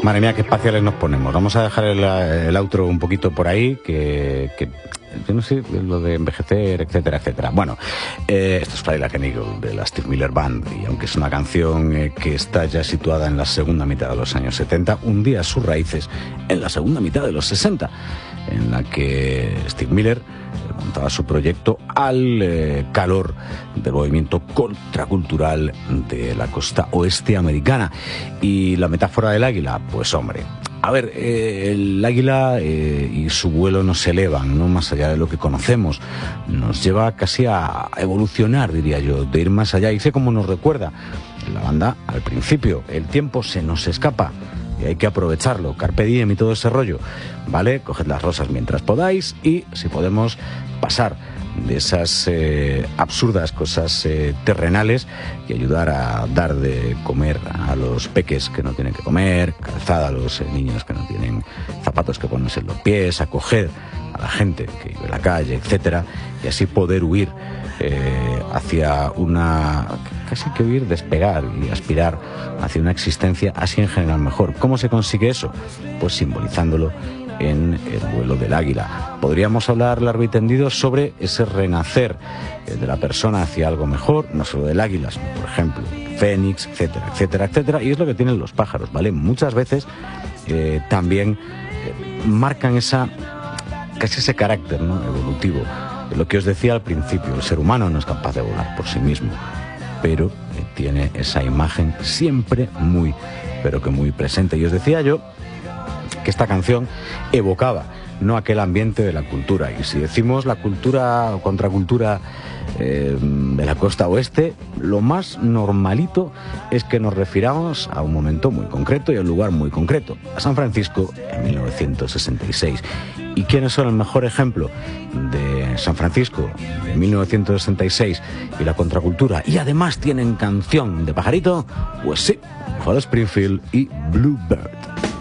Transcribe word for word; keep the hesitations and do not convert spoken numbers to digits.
Madre mía, qué espaciales nos ponemos. Vamos a dejar el, el outro un poquito por ahí, que, que yo no sé, lo de envejecer, etcétera, etcétera. Bueno, eh, esto es Fly Like an Eagle de la Steve Miller Band, y aunque es una canción eh, que está ya situada en la segunda mitad de los años setenta, hundía sus raíces en la segunda mitad de los sesenta, en la que Steve Miller montaba su proyecto al eh, calor del movimiento contracultural de la costa oeste americana. Y la metáfora del águila, pues hombre, a ver, eh, el águila eh, y su vuelo nos elevan, ¿no? Más allá de lo que conocemos, nos lleva casi a evolucionar, diría yo, de ir más allá. Y sé cómo nos recuerda la banda al principio: el tiempo se nos escapa y hay que aprovecharlo, carpe diem y todo ese rollo, ¿vale? Coged las rosas mientras podáis, y si podemos pasar de esas eh, absurdas cosas eh, terrenales y ayudar a dar de comer a los peques que no tienen que comer, calzada a los eh, niños que no tienen zapatos que ponerse en los pies, acoger a la gente que vive en la calle, etcétera, y así poder huir eh, hacia una, casi que huir, despegar y aspirar hacia una existencia así en general mejor. ¿Cómo se consigue eso? Pues simbolizándolo en el vuelo del águila. Podríamos hablar largo y tendido sobre ese renacer eh, de la persona hacia algo mejor, no solo del águila, sino, por ejemplo, fénix, etcétera, etcétera, etcétera, y es lo que tienen los pájaros, ¿vale? Muchas veces eh, también eh, marcan esa, casi ese carácter, ¿no?, evolutivo. Lo que os decía al principio, el ser humano no es capaz de volar por sí mismo, pero eh, tiene esa imagen siempre muy, pero que muy presente. Y os decía yo que esta canción evocaba, no aquel ambiente de la cultura. Y si decimos la cultura o contracultura eh, de la costa oeste, lo más normalito es que nos refiramos a un momento muy concreto y a un lugar muy concreto, a San Francisco en mil novecientos sesenta y seis. ¿Y quiénes son el mejor ejemplo de San Francisco de mil novecientos sesenta y seis y la contracultura? Y además tienen canción de pajarito, pues sí, Falo Springfield y Bluebird.